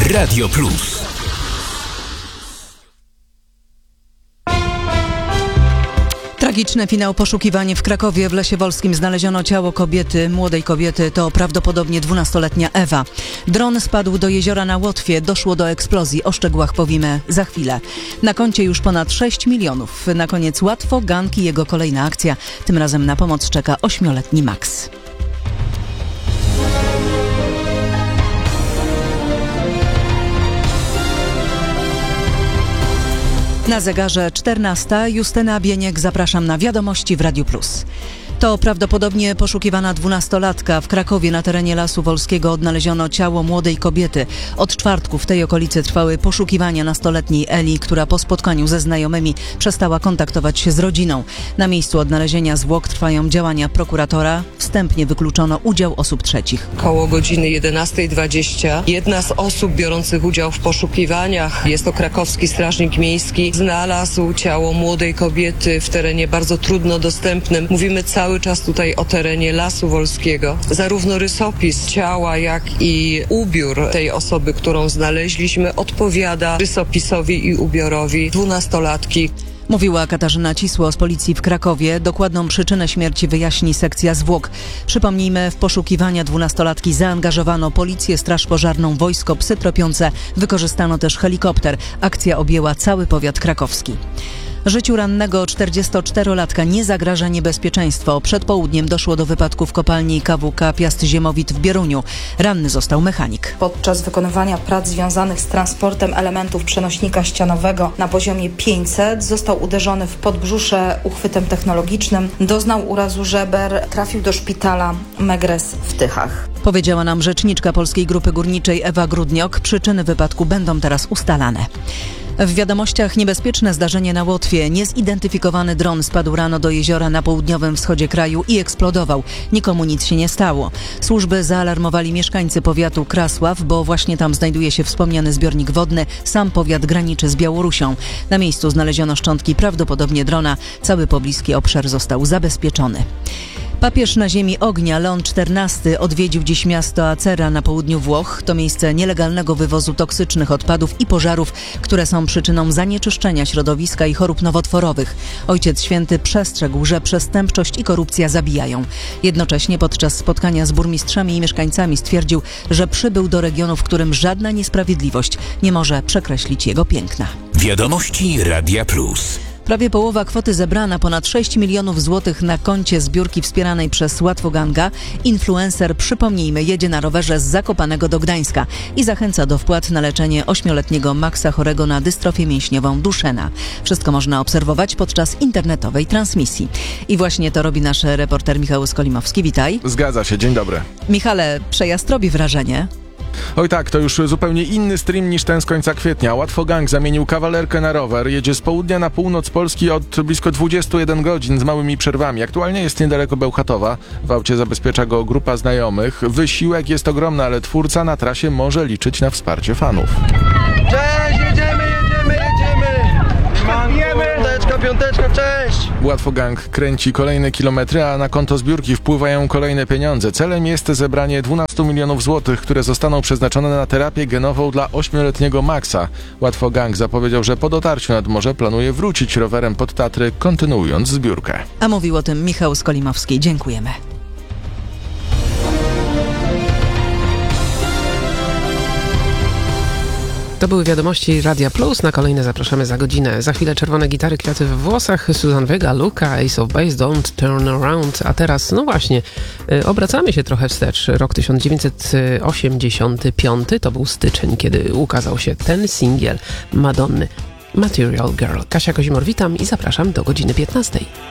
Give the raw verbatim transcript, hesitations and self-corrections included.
Radio Plus. Tragiczny finał poszukiwań w Krakowie. W Lesie Wolskim znaleziono ciało kobiety, młodej kobiety. To prawdopodobnie dwunastoletnia Ewa. Dron spadł do jeziora na Łotwie. Doszło do eksplozji. O szczegółach powiemy za chwilę. Na koncie już ponad sześć milionów. Na koniec łatwo gang i jego kolejna akcja. Tym razem na pomoc czeka ośmioletni Max. Na zegarze czternasta. Justyna Bieniek, zapraszam na wiadomości w Radiu Plus. To prawdopodobnie poszukiwana dwunastolatka. W Krakowie na terenie Lasu Wolskiego odnaleziono ciało młodej kobiety. Od czwartku w tej okolicy trwały poszukiwania nastoletniej Eli, która po spotkaniu ze znajomymi przestała kontaktować się z rodziną. Na miejscu odnalezienia zwłok trwają działania prokuratora. Wstępnie wykluczono udział osób trzecich. Koło godziny jedenasta dwadzieścia jedna z osób biorących udział w poszukiwaniach, jest to krakowski strażnik miejski, znalazł ciało młodej kobiety w terenie bardzo trudno dostępnym. Mówimy cały Cały czas tutaj o terenie Lasu Wolskiego. Zarówno rysopis ciała, jak i ubiór tej osoby, którą znaleźliśmy, odpowiada rysopisowi i ubiorowi dwunastolatki. Mówiła Katarzyna Cisło z policji w Krakowie. Dokładną przyczynę śmierci wyjaśni sekcja zwłok. Przypomnijmy, w poszukiwania dwunastolatki zaangażowano policję, straż pożarną, wojsko, psy tropiące. Wykorzystano też helikopter. Akcja objęła cały powiat krakowski. Życiu rannego czterdziestoczterolatka nie zagraża niebezpieczeństwo. Przed południem doszło do wypadku w kopalni K W K Piast Ziemowit w Bieruniu. Ranny został mechanik. Podczas wykonywania prac związanych z transportem elementów przenośnika ścianowego na poziomie pięćset został uderzony w podbrzusze uchwytem technologicznym. Doznał urazu żeber, trafił do szpitala Megres w Tychach. Powiedziała nam rzeczniczka Polskiej Grupy Górniczej Ewa Grudniok. Przyczyny wypadku będą teraz ustalane. W wiadomościach niebezpieczne zdarzenie na Łotwie. Niezidentyfikowany dron spadł rano do jeziora na południowym wschodzie kraju i eksplodował. Nikomu nic się nie stało. Służby zaalarmowali mieszkańcy powiatu Krasław, bo właśnie tam znajduje się wspomniany zbiornik wodny. Sam powiat graniczy z Białorusią. Na miejscu znaleziono szczątki prawdopodobnie drona. Cały pobliski obszar został zabezpieczony. Papież na ziemi ognia Leon czternasty odwiedził dziś miasto Acera na południu Włoch. To miejsce nielegalnego wywozu toksycznych odpadów i pożarów, które są przyczyną zanieczyszczenia środowiska i chorób nowotworowych. Ojciec Święty przestrzegł, że przestępczość i korupcja zabijają. Jednocześnie podczas spotkania z burmistrzami i mieszkańcami stwierdził, że przybył do regionu, w którym żadna niesprawiedliwość nie może przekreślić jego piękna. Wiadomości Radia Plus. Prawie połowa kwoty zebrana, ponad sześć milionów złotych na koncie zbiórki wspieranej przez Łatwoganga. Influencer, przypomnijmy, jedzie na rowerze z Zakopanego do Gdańska i zachęca do wpłat na leczenie ośmioletniego Maxa chorego na dystrofię mięśniową Duchenne. Wszystko można obserwować podczas internetowej transmisji. I właśnie to robi nasz reporter Michał Skolimowski. Witaj. Zgadza się, dzień dobry. Michale, przejazd robi wrażenie. Oj tak, to już zupełnie inny stream niż ten z końca kwietnia. Łatwogang zamienił kawalerkę na rower. Jedzie z południa na północ Polski od blisko dwudziestu jeden godzin z małymi przerwami. Aktualnie jest niedaleko Bełchatowa. W aucie zabezpiecza go grupa znajomych. Wysiłek jest ogromny, ale twórca na trasie może liczyć na wsparcie fanów. Cześć, jedziemy, jedziemy, jedziemy! Manujemy! Piąteczka, piąteczka, cześć! Łatwogang kręci kolejne kilometry, a na konto zbiórki wpływają kolejne pieniądze. Celem jest zebranie dwunastu milionów złotych, które zostaną przeznaczone na terapię genową dla ośmioletniego Maxa. Łatwogang zapowiedział, że po dotarciu nad morze planuje wrócić rowerem pod Tatry, kontynuując zbiórkę. A mówił o tym Michał Skolimowski. Dziękujemy. To były wiadomości Radia Plus. Na kolejne zapraszamy za godzinę. Za chwilę czerwone gitary, kwiaty we włosach, Susan Vega, Luka, Ace of Base, Don't Turn Around. A teraz, no właśnie, obracamy się trochę wstecz. Rok tysiąc dziewięćset osiemdziesiąty piąty to był styczeń, kiedy ukazał się ten singiel Madonny, Material Girl. Kasia Kozimor, witam i zapraszam do godziny piętnastej.